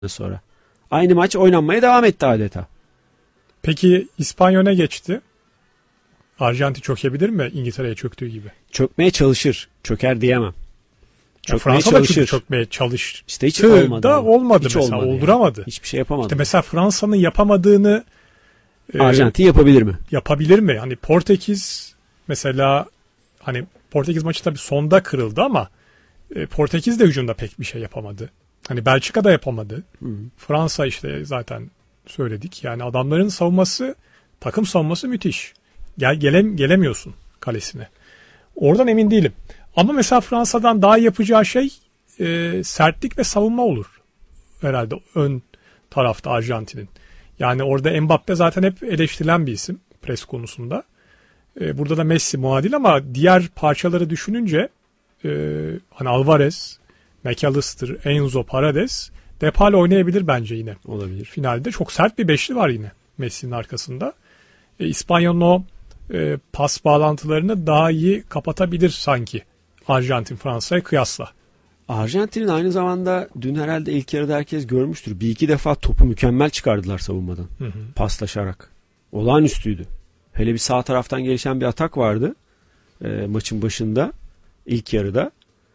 sonra. Aynı maç oynanmaya devam etti adeta. Peki İspanya öne geçti. Arjantin çökebilir mi İngiltere'ye çöktüğü gibi? Çökmeye çalışır. Çöker diyemem. Fransa da çökmeye çalıştı. İşte hiç olmadı. Da olmadı hiç mesela. Olmadı olduramadı. Yani. Hiçbir şey yapamadı. İşte mesela Fransa'nın yapamadığını Arjantin yapabilir mi? Yapabilir mi? Hani Portekiz mesela, hani Portekiz maçı tabii sonda kırıldı ama Portekiz de hücumda pek bir şey yapamadı. Hani Belçika da yapamadı. Fransa işte zaten söyledik. Yani adamların savunması, takım savunması müthiş. Gelemiyorsun kalesine. Oradan emin değilim. Ama mesela Fransa'dan daha iyi yapacağı şey sertlik ve savunma olur. Herhalde ön tarafta Arjantin'in. Yani orada Mbappe zaten hep eleştirilen bir isim pres konusunda. Burada da Messi muadil ama diğer parçaları düşününce hani Alvarez, McAllister, Enzo, Paredes, Depay oynayabilir bence yine. Olabilir. Finalde çok sert bir beşli var yine Messi'nin arkasında. İspanya'nın o pas bağlantılarını daha iyi kapatabilir sanki Arjantin Fransa'ya kıyasla. Arjantin'in aynı zamanda dün herhalde ilk yarıda herkes görmüştür. Bir iki defa topu mükemmel çıkardılar savunmadan. Paslaşarak. Olağanüstüydü. Hele bir sağ taraftan gelişen bir atak vardı. Maçın başında. İlk yarıda.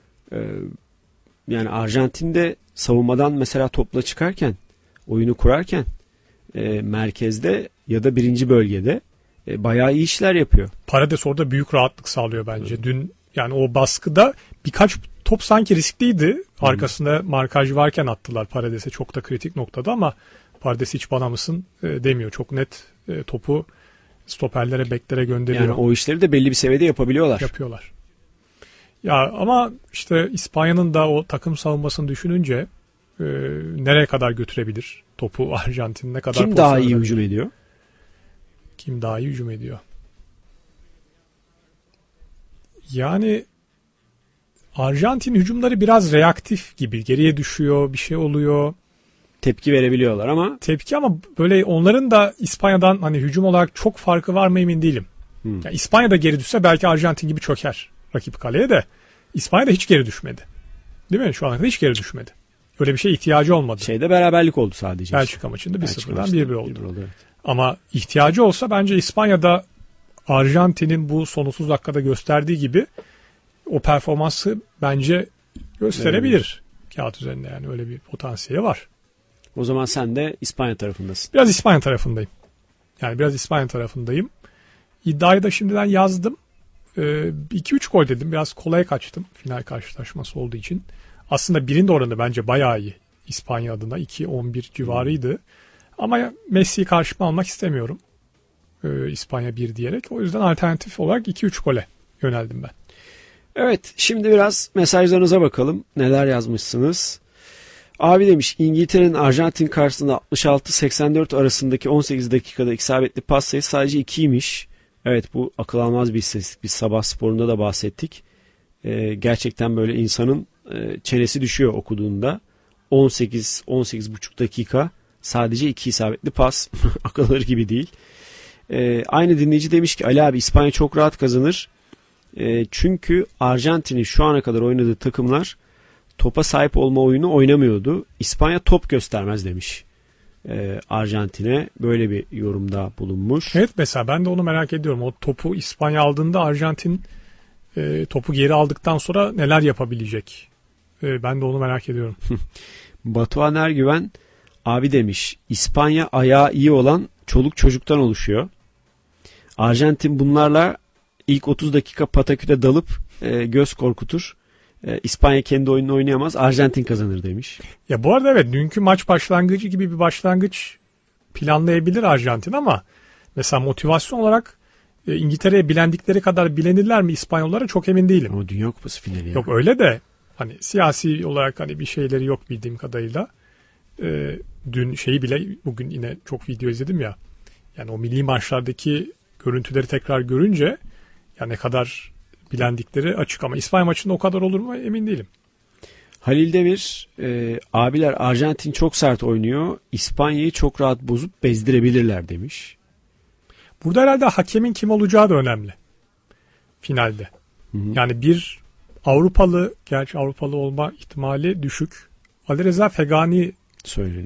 Yani Arjantin'de savunmadan mesela topla çıkarken, oyunu kurarken merkezde ya da birinci bölgede bayağı iyi işler yapıyor. Paredes orada büyük rahatlık sağlıyor bence. Dün yani o baskıda birkaç top sanki riskliydi. Arkasında markaj varken attılar Paredes'e çok da kritik noktada ama Paredes hiç bana mısın demiyor. Çok net topu stoperlere, beklere gönderiyor. Yani o işleri de belli bir seviyede yapabiliyorlar. Yapıyorlar. Ya ama işte İspanya'nın da o takım savunmasını düşününce nereye kadar götürebilir topu Arjantin, ne kadar kim daha iyi hücum ediyor? Kim daha iyi hücum ediyor? Yani Arjantin hücumları biraz reaktif gibi. Geriye düşüyor, bir şey oluyor. Tepki verebiliyorlar ama. Tepki ama böyle onların da İspanya'dan hani hücum olarak çok farkı var mı emin değilim. Yani İspanya'da geri düşse belki Arjantin gibi çöker rakip kaleye de. İspanya'da hiç geri düşmedi. Değil mi? Şu ana kadar hiç geri düşmedi. Öyle bir şey ihtiyacı olmadı. Beraberlik oldu sadece. Belçika maçında 1-0'dan 1-1 oldu. Evet. Ama ihtiyacı olsa bence İspanya'da Arjantin'in bu son 30 dakikada gösterdiği gibi o performansı bence gösterebilir. Kağıt üzerinde yani öyle bir potansiyeli var. O zaman sen de İspanya tarafındasın. Biraz İspanya tarafındayım. Yani biraz İspanya tarafındayım. İddiayı da şimdiden yazdım. 2-3 gol dedim. Biraz kolay kaçtım final karşılaşması olduğu için. Aslında birin de oranı bence bayağı iyi. İspanya adına 2-11 civarıydı. Ama Messi'yi karşıma almak istemiyorum. İspanya 1 diyerek. O yüzden alternatif olarak 2-3 gole yöneldim ben. Evet, şimdi biraz mesajlarınıza bakalım. Neler yazmışsınız? Abi demiş, İngiltere'nin Arjantin karşısında 66-84 arasındaki 18 dakikada isabetli pas sayısı sadece 2'ymiş. Evet, bu akıl almaz bir istatistik. Biz sabah sporunda da bahsettik. Gerçekten böyle insanın çenesi düşüyor okuduğunda. 18-18,5 dakika sadece 2 isabetli pas. Akıl alır gibi değil. Aynı dinleyici demiş ki Ali abi İspanya çok rahat kazanır. Çünkü Arjantin'in şu ana kadar oynadığı takımlar topa sahip olma oyunu oynamıyordu. İspanya top göstermez demiş. Arjantin'e böyle bir yorumda bulunmuş. Evet, mesela ben de onu merak ediyorum. O topu İspanya aldığında Arjantin topu geri aldıktan sonra neler yapabilecek? Ben de onu merak ediyorum. Batuhan Ergüven abi demiş, İspanya ayağı iyi olan çoluk çocuktan oluşuyor. Arjantin bunlarla ilk 30 dakika pataküte dalıp göz korkutur. İspanya kendi oyununu oynayamaz. Arjantin kazanır demiş. Ya bu arada evet, dünkü maç başlangıcı gibi bir başlangıç planlayabilir Arjantin ama mesela motivasyon olarak İngiltere'ye bilendikleri kadar bilenirler mi İspanyollara çok emin değilim. Ama Dünya Kupası finali. Yok öyle de hani siyasi olarak hani bir şeyleri yok bildiğim kadarıyla. Dün şeyi bile, bugün yine çok video izledim ya. Yani o milli maçlardaki görüntüleri tekrar görünce ya ne kadar bilendikleri açık ama İspanya maçında o kadar olur mu emin değilim. Halil Demir, abiler Arjantin çok sert oynuyor. İspanya'yı çok rahat bozup bezdirebilirler demiş. Burada herhalde hakemin kim olacağı da önemli. Finalde. Yani bir Avrupalı, gerçi Avrupalı olma ihtimali düşük. Alireza Fegani söyleniyor.